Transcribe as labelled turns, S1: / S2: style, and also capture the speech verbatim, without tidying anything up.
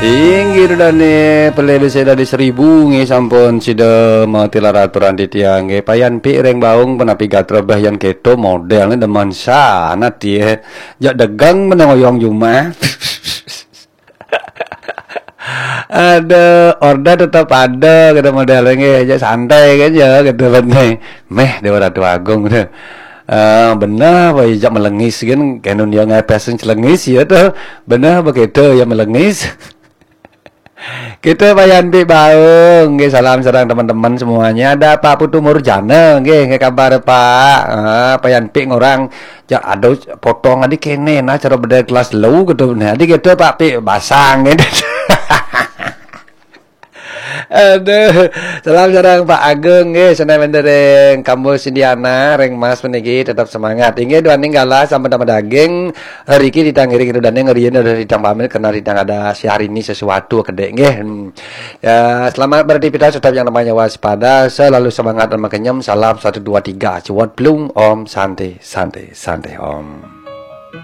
S1: Tinggi udah nih pelede saya dari seribu nge sampun sida matilar aturan di tiang nge payan pi reng baung penapi gatra bahyan keto modelnya deman sangat ya jak dagang menengoyong juma. Ada order tetap ada kata modelnya aja santai kan ya kata bener meh dewa ratu agung tuh. Uh, benar bahwa jak melengis kan kanun yang ngapasin celengis ya tuh benar begitu ya melengis. Kita bayan pi baung nggih salam sareng teman-teman semuanya. Ada Pak Putu Murjana nggih nggih kabar Pak. Ah payan pi ngorang jak ado potong adi kene nah cara beda kelas lu gitu. Nah adi gitu Pak pi basang gitu. Aduh, salam sareng Pak Ageng nggih seneng mendereng kampus Indiana reng Mas meniki tetap semangat. Inggih duaning galah sampun daging hari iki ditanggiri kitu dane ngeriyeun dari ditang pamit karena ditang ada siari ini sesuatu kedek nggih. Ya, selamat beraktivitas tetap yang namanya waspada, selalu semangat dan makenyem. Salam satu dua tiga cuat belum Om santai santai santai Om.